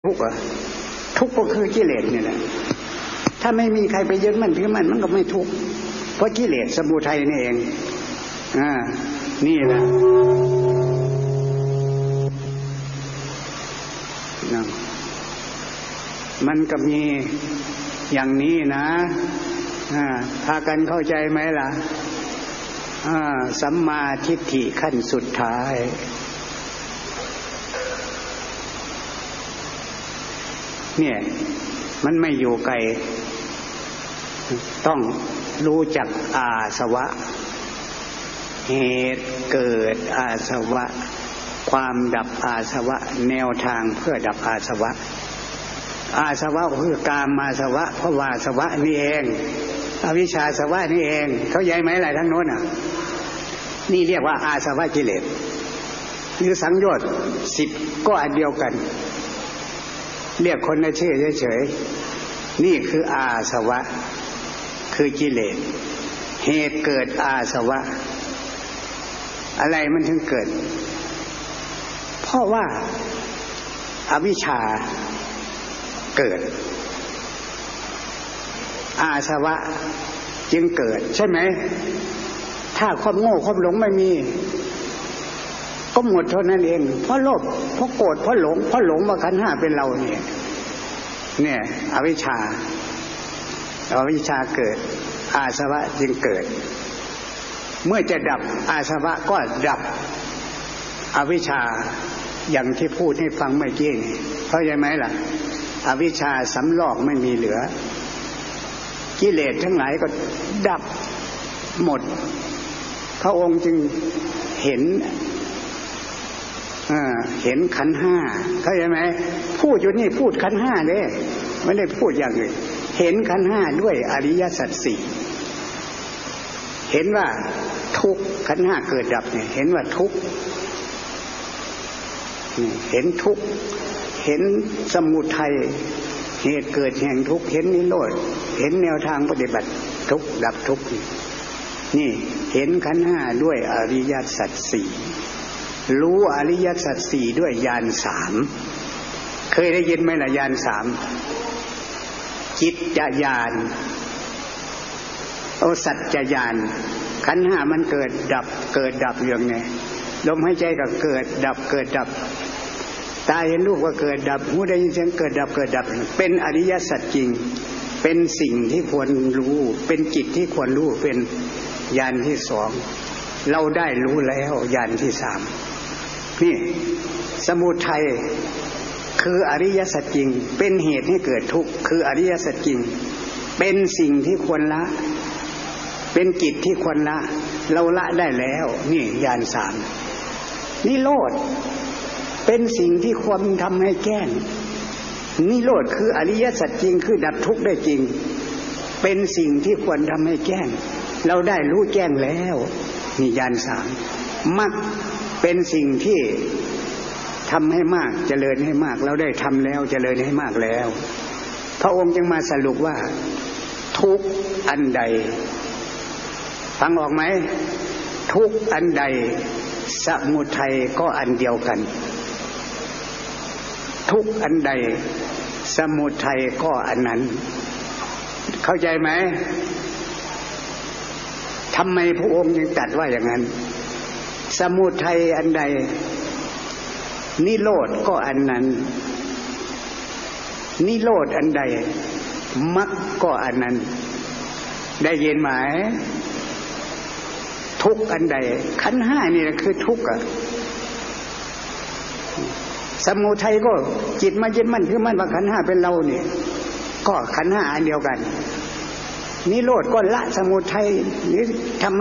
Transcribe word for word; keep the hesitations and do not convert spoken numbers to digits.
ทุกข์อะทุกข์ก็คือกิเลสเนี่ยแหละถ้าไม่มีใครไปยึดมั่นถือมั่นมันก็ไม่ทุกข์เพราะกิเลสสมุทัยนี่เองอ่านี่แหละนะมันก็มีอย่างนี้นะอ่าพากันเข้าใจไหมล่ะอ่าสัมมาทิฏฐิขั้นสุดท้ายเนี่ยมันไม่อยู่ไกลต้องรู้จักอาสวะเหตุเกิดอาสวะความดับอาสวะแนวทางเพื่อดับอาสวะอาสวะคือกามอาสวะภวาสวะนี่เองอวิชชาสวะนี่เองเข้าใจไหมอะไรทั้งโน้นอ่ะนี่เรียกว่าอาสวะกิเลสหรือสังโยชน์สิบก็อันเดียวกันเรียกคนละชื่อเฉยๆนี่คืออาสวะคือกิเลสเหตุเกิดอาสวะอะไรมันถึงเกิดเพราะว่าอวิชชาเกิดอาสวะจึงเกิดใช่ไหมถ้าความโง่ความหลงไม่มีก็หมดเท่านั้นเองเพราะโลภเพราะโกรธเพราะหลงเพราะหลงว่าขันธ์ห้าเป็นเราเนี่ยเนี่ยอวิชชาอวิชชาเกิดอาสวะจึงเกิดเมื่อจะดับอาสวะก็ดับอวิชชาอย่างที่พูดให้ฟังเมื่อกี้นี่เข้าใจไหมล่ะอวิชชาสำลอกไม่มีเหลือกิเลสทั้งหลายก็ดับหมดพระองค์จึงเห็นเห็นขันธ์ห้าเข้าใจไหมพูดอยู่นี่พูดขันธ์ห้าเลยไม่ได้พูดอย่างอื่นเห็นขันธ์ห้าด้วยอริยสัจสี่เห็นว่าทุกข์ขันธ์ห้าเกิดดับเนี่ยเห็นว่าทุกข์เห็นทุกข์เห็นสมุทัยเหตุเกิดแห่งทุกข์เห็นนิโรธเห็นแนวทางปฏิบัติทุกข์ดับทุกข์นี่เห็นขันธ์ห้าด้วยอริยสัจสี่รู้อริยสัจสี่ด้วยญาณสามเคยได้ยินไหมล่ะญาณสามจิตญาณโอสัจจญาณขันธ์ห้ามันเกิดดับเกิดดับอย่างไงลมหายใจก็เกิดดับเกิดดับตาเห็นรูปก็เกิดดับหูได้ยินเสียงเกิดดับเกิดดับเป็นอริยสัจจริงเป็นสิ่งที่ควรรู้เป็นจิตที่ควรรู้เป็นญาณที่สองเราได้รู้แล้วญาณที่สามนี่สมุทัยคืออริยสัจจริงเป็นเหตุให้เกิดทุกข์คืออริยสัจจริงเป็นสิ่งที่ควรละเป็นกิจที่ควรละเราละได้แล้วนี่ญาณสามนิโรธเป็นสิ่งที่ควรทำให้แก้งนิโรธคืออริยสัจจริงคือดับทุกข์ได้จริงเป็นสิ่งที่ควรทำให้แก้งเราได้รู้แจ้งแล้วนี่ญาณสามมรรคเป็นสิ่งที่ทำให้มากเจริญให้มากเราได้ทำแล้วเจริญให้มากแล้วพระองค์จึงมาสรุปว่าทุกอันใดฟังออกไหมทุกอันใดสมุทัยก็อันเดียวกันทุกอันใดสมุทัยก็อันนั้นเข้าใจไหมทำไมพระองค์ยังตรัสว่าอย่างนั้นสมุทัยอันใดนิโรธก็อันนั้นนิโรธอันใดมรรคก็อันนั้นได้ยินไหมทุกข์อันใดขันธ์ห้านี่คือทุกข์อ่ะสมุทัยก็จิตมายึดมั่นถือมั่นว่าขันธ์ห้าเป็นเราเนี่ยก็ขันธ์ห้าอันเดียวกันนิโรธก็ละสมุทัยนี่ทำ